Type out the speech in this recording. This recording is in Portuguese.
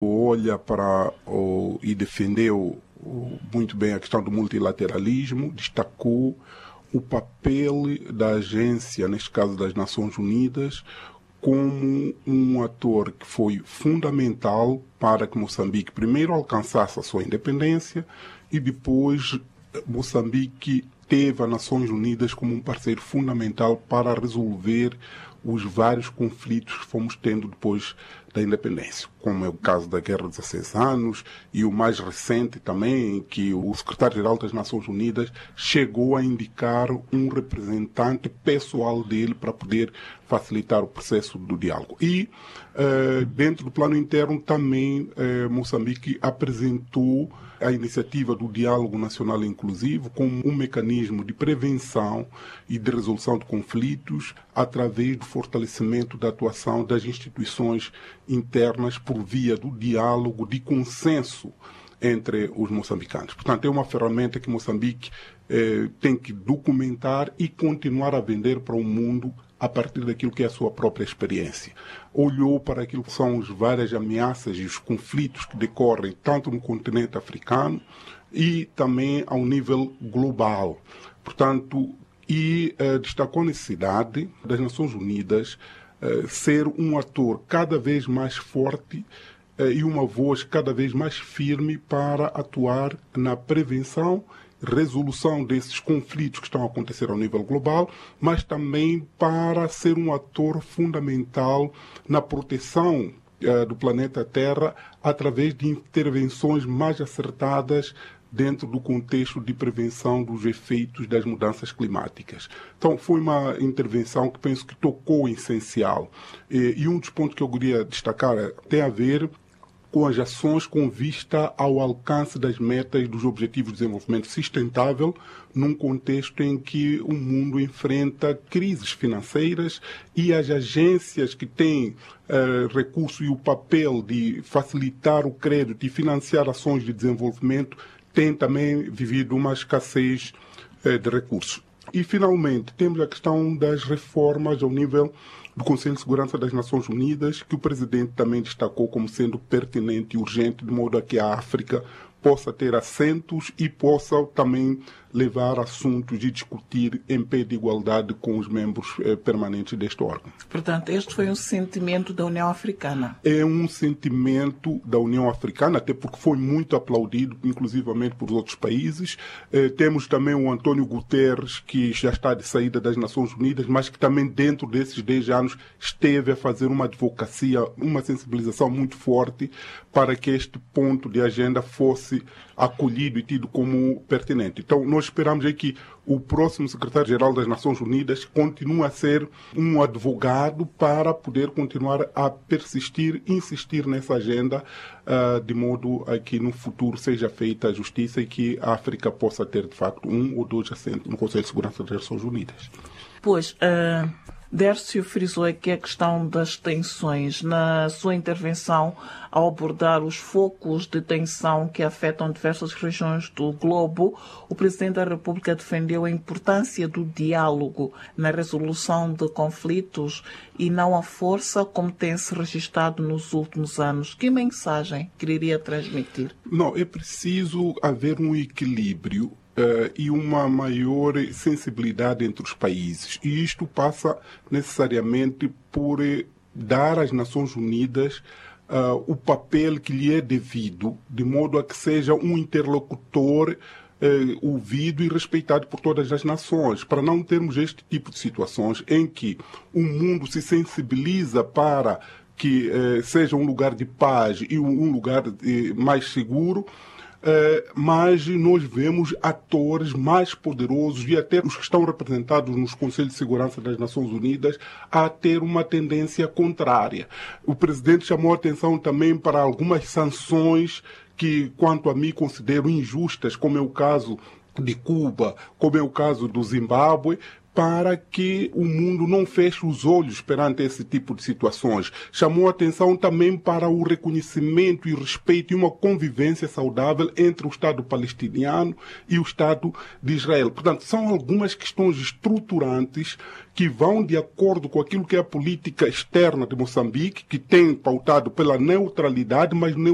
olha para e defendeu muito bem a questão do multilateralismo, destacou o papel da agência, neste caso das Nações Unidas, como um ator que foi fundamental para que Moçambique primeiro alcançasse a sua independência e depois Moçambique teve as Nações Unidas como um parceiro fundamental para resolver os vários conflitos que fomos tendo depois da independência, como é o caso da Guerra dos 16 anos e o mais recente também, que o secretário-geral das Nações Unidas chegou a indicar um representante pessoal dele para poder facilitar o processo do diálogo. E dentro do plano interno também Moçambique apresentou a iniciativa do Diálogo Nacional Inclusivo como um mecanismo de prevenção e de resolução de conflitos através do fortalecimento da atuação das instituições internas por via do diálogo de consenso entre os moçambicanos. Portanto, é uma ferramenta que Moçambique tem que documentar e continuar a vender para o mundo a partir daquilo que é a sua própria experiência. Olhou para aquilo que são as várias ameaças e os conflitos que decorrem tanto no continente africano e também ao nível global. Portanto, destacou a necessidade das Nações Unidas ser um ator cada vez mais forte e uma voz cada vez mais firme para atuar na prevenção, resolução desses conflitos que estão a acontecer ao nível global, mas também para ser um ator fundamental na proteção do planeta Terra através de intervenções mais acertadas dentro do contexto de prevenção dos efeitos das mudanças climáticas. Então, foi uma intervenção que penso que tocou o essencial. E um dos pontos que eu queria destacar tem a ver com as ações com vista ao alcance das metas dos Objetivos de Desenvolvimento Sustentável, num contexto em que o mundo enfrenta crises financeiras e as agências que têm recurso e o papel de facilitar o crédito e financiar ações de desenvolvimento têm também vivido uma escassez de recursos. E, finalmente, temos a questão das reformas ao nível do Conselho de Segurança das Nações Unidas, que o Presidente também destacou como sendo pertinente e urgente, de modo a que a África possa ter assentos e possa também levar assuntos e discutir em pé de igualdade com os membros permanentes deste órgão. Portanto, este foi um sentimento da União Africana. É um sentimento da União Africana, até porque foi muito aplaudido, inclusivamente por outros países. Temos também o António Guterres, que já está de saída das Nações Unidas, mas que também dentro desses 10 anos esteve a fazer uma advocacia, uma sensibilização muito forte para que este ponto de agenda fosse acolhido e tido como pertinente. Então, nós esperamos aí que o próximo secretário-geral das Nações Unidas continue a ser um advogado para poder continuar a persistir, insistir nessa agenda, de modo a que no futuro seja feita a justiça e que a África possa ter, de facto, 1 ou 2 assentos no Conselho de Segurança das Nações Unidas. Pois, Dércio frisou aqui a questão das tensões. Na sua intervenção, ao abordar os focos de tensão que afetam diversas regiões do globo, o Presidente da República defendeu a importância do diálogo na resolução de conflitos e não a força, como tem-se registrado nos últimos anos. Que mensagem quereria transmitir? Não, é preciso haver um equilíbrio e uma maior sensibilidade entre os países. E isto passa necessariamente por dar às Nações Unidas o papel que lhe é devido, de modo a que seja um interlocutor ouvido e respeitado por todas as nações, para não termos este tipo de situações em que o mundo se sensibiliza para que seja um lugar de paz e um lugar mais seguro, mas nós vemos atores mais poderosos e até os que estão representados nos Conselhos de Segurança das Nações Unidas a ter uma tendência contrária. O Presidente chamou a atenção também para algumas sanções que, quanto a mim, considero injustas, como é o caso de Cuba, como é o caso do Zimbábue, para que o mundo não feche os olhos perante esse tipo de situações. Chamou a atenção também para o reconhecimento e respeito e uma convivência saudável entre o Estado palestiniano e o Estado de Israel. Portanto, são algumas questões estruturantes que vão de acordo com aquilo que é a política externa de Moçambique, que tem pautado pela neutralidade, mas